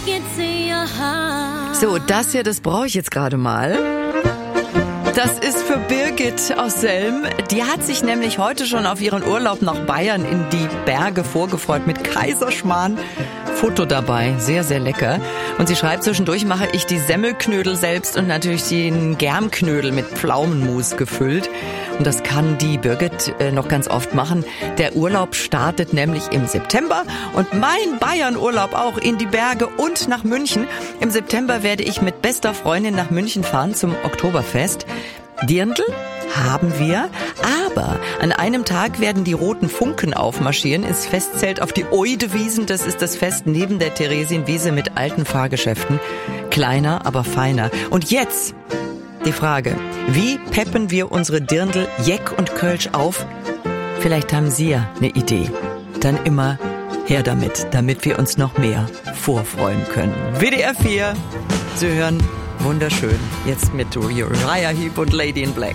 So, das hier, das brauche ich jetzt gerade mal. Das ist für Birgit aus Selm. Die hat sich nämlich heute schon auf ihren Urlaub nach Bayern in die Berge vorgefreut mit Kaiserschmarrn. Foto dabei, sehr, sehr lecker. Und sie schreibt, zwischendurch mache ich die Semmelknödel selbst und natürlich den Germknödel mit Pflaumenmus gefüllt. Und das kann die Birgit noch ganz oft machen. Der Urlaub startet nämlich im September und mein Bayern-Urlaub auch in die Berge und nach München. Im September werde ich mit bester Freundin nach München fahren zum Oktoberfest. Dirndl haben wir, aber an einem Tag werden die Roten Funken aufmarschieren ins Festzelt auf die Oidewiesen. Das ist das Fest neben der Theresienwiese mit alten Fahrgeschäften. Kleiner, aber feiner. Und jetzt die Frage, wie peppen wir unsere Dirndl, Jeck und Kölsch auf? Vielleicht haben Sie ja eine Idee. Dann immer her damit wir uns noch mehr vorfreuen können. WDR 4, Sie hören wunderschön, jetzt mit Uriah Heep und Lady in Black.